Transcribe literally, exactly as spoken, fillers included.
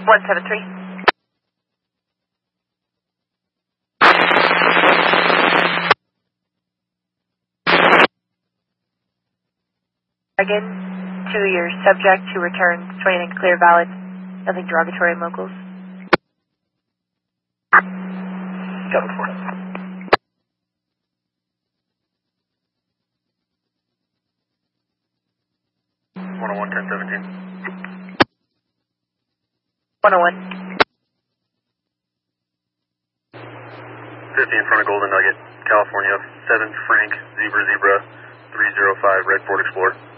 one seven three. Again, to your subject to return Swain and clear valid. Nothing derogatory in locals. Cover for it. one oh one, ten seventeen. one oh one. fifty in front of Golden Nugget, California. seven Frank, Zebra Zebra, three zero five Red Ford Explorer.